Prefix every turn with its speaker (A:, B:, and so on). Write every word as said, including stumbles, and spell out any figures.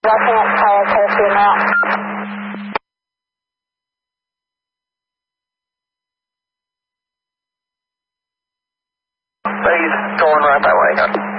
A: left hand tire taxi now.
B: He's going right that way.